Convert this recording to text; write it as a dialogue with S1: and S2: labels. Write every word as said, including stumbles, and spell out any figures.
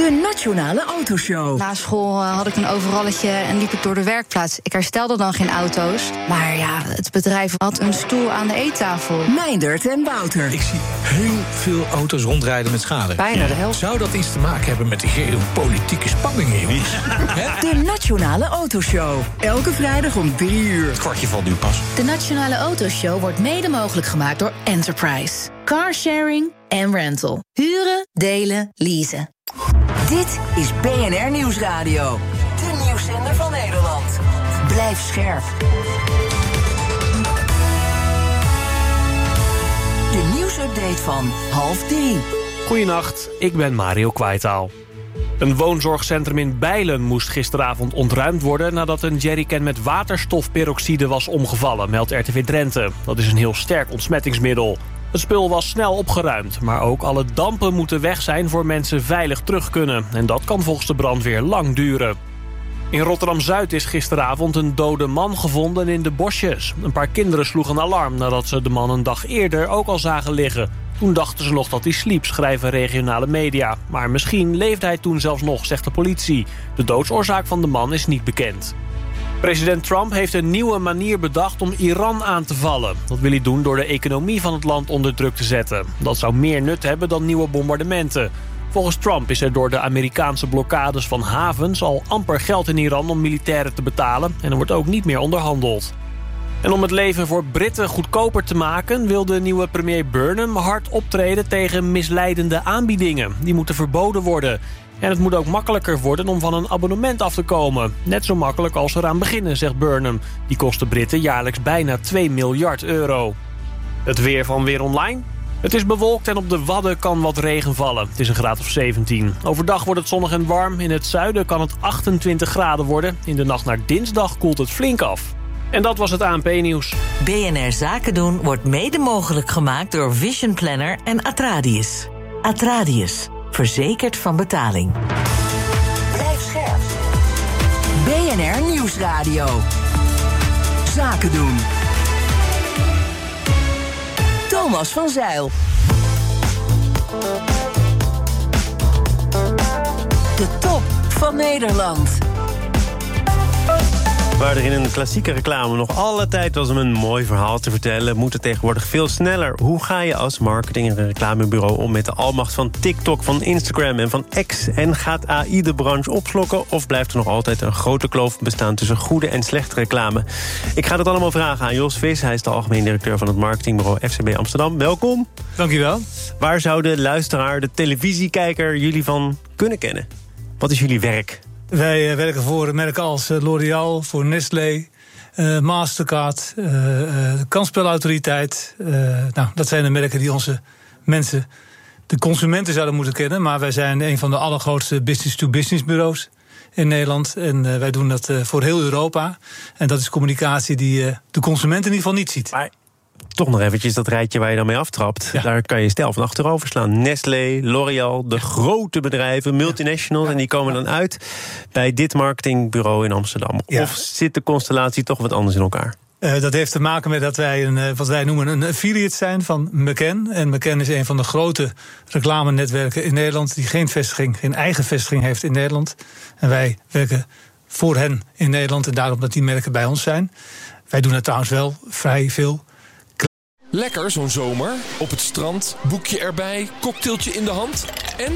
S1: De Nationale Autoshow.
S2: Na school uh, had ik een overalletje en liep ik door de werkplaats. Ik herstelde dan geen auto's. Maar ja, het bedrijf had een stoel aan de eettafel.
S1: Meindert en Wouter.
S3: Ik zie heel veel auto's rondrijden met schade.
S2: Bijna
S3: ja.
S2: de helft.
S3: Zou dat iets te maken hebben met de geopolitieke spanningen, jongens?
S1: De Nationale Autoshow. Elke vrijdag om drie uur.
S3: Het kwartje valt nu pas.
S4: De Nationale Autoshow wordt mede mogelijk gemaakt door Enterprise. Carsharing en rental. Huren, delen, leasen.
S1: Dit is B N R Nieuwsradio. De nieuwszender van Nederland. Blijf scherp. De nieuwsupdate van half drie.
S5: Goedenacht, ik ben Mario Kwijtaal. Een woonzorgcentrum in Bijlen moest gisteravond ontruimd worden nadat een jerrycan met waterstofperoxide was omgevallen, meldt R T V Drenthe. Dat is een heel sterk ontsmettingsmiddel. Het spul was snel opgeruimd, maar ook alle dampen moeten weg zijn voor mensen veilig terug kunnen. En dat kan volgens de brandweer lang duren. In Rotterdam-Zuid is gisteravond een dode man gevonden in de bosjes. Een paar kinderen sloegen alarm nadat ze de man een dag eerder ook al zagen liggen. Toen dachten ze nog dat hij sliep, schrijven regionale media. Maar misschien leefde hij toen zelfs nog, zegt de politie. De doodsoorzaak van de man is niet bekend. President Trump heeft een nieuwe manier bedacht om Iran aan te vallen. Dat wil hij doen door de economie van het land onder druk te zetten. Dat zou meer nut hebben dan nieuwe bombardementen. Volgens Trump is er door de Amerikaanse blokkades van havens al amper geld in Iran om militairen te betalen. En er wordt ook niet meer onderhandeld. En om het leven voor Britten goedkoper te maken wil de nieuwe premier Burnham hard optreden tegen misleidende aanbiedingen. Die moeten verboden worden. En het moet ook makkelijker worden om van een abonnement af te komen. Net zo makkelijk als eraan beginnen, zegt Burnham. Die kost de Britten jaarlijks bijna twee miljard euro. Het weer van Weer Online. Het is bewolkt en op de Wadden kan wat regen vallen. Het is een graad of zeventien. Overdag wordt het zonnig en warm. In het zuiden kan het achtentwintig graden worden. In de nacht naar dinsdag koelt het flink af. En dat was het A N P-nieuws.
S6: B N R Zaken doen wordt mede mogelijk gemaakt door Vision Planner en Atradius. Atradius. Verzekerd van betaling.
S1: Blijf scherp. B N R Nieuwsradio. Zaken doen. Thomas van Zijl. De top van Nederland.
S7: Waar er in een klassieke reclame nog alle tijd was om een mooi verhaal te vertellen, moet het tegenwoordig veel sneller. Hoe ga je als marketing- en reclamebureau om met de almacht van TikTok, van Instagram en van X? En gaat A I de branche opslokken of blijft er nog altijd een grote kloof bestaan tussen goede en slechte reclame? Ik ga dat allemaal vragen aan Jos Vis. Hij is de algemeen directeur van het marketingbureau F C B Amsterdam. Welkom.
S8: Dankjewel.
S7: Waar zou de luisteraar, de televisiekijker jullie van kunnen kennen? Wat is jullie werk?
S8: Wij werken voor merken als L'Oréal, voor Nestlé, uh, Mastercard, uh, uh, de Kansspelautoriteit. Uh, nou, dat zijn de merken die onze mensen, de consumenten, zouden moeten kennen. Maar wij zijn een van de allergrootste business-to-business bureaus in Nederland. En uh, wij doen dat uh, voor heel Europa. En dat is communicatie die uh, de consument in ieder geval niet ziet.
S7: Maar toch nog eventjes dat rijtje waar je dan mee aftrapt. Ja. Daar kan je stijl van achterover slaan. Nestlé, L'Oréal, de grote bedrijven, multinationals. Ja. En die komen dan uit bij dit marketingbureau in Amsterdam. Ja. Of zit de constellatie toch wat anders in elkaar? Uh, dat heeft te maken met dat wij een, uh, wat wij noemen een affiliate zijn van McCann. En McCann is een van de grote reclamenetwerken in Nederland die geen vestiging, geen eigen vestiging heeft in Nederland. En wij werken voor hen in Nederland en daarom dat die merken bij ons zijn. Wij doen het trouwens wel vrij veel.
S9: Lekker zo'n zomer. Op het strand, boekje erbij, cocktailtje in de hand en